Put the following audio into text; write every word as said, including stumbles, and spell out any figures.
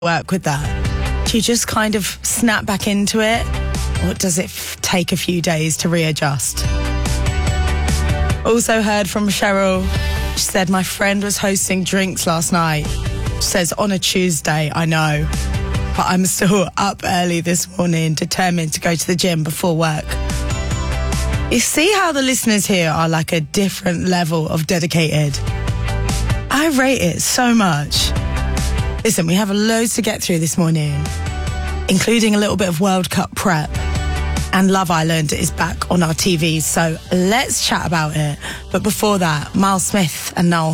work with that? Do you just kind of snap back into it? Or does it f- take a few days to readjust? Also heard from Cheryl. She said, my friend was hosting drinks last night. She says, on a Tuesday, I know. But I'm still up early this morning, determined to go to the gym before work. You see how the listeners here are like a different level of dedicated. I rate it so much. Listen, we have loads to get through this morning, including a little bit of World Cup prep. And Love Island is back on our T Vs, so let's chat about it. But before that, Miles Smith and Noel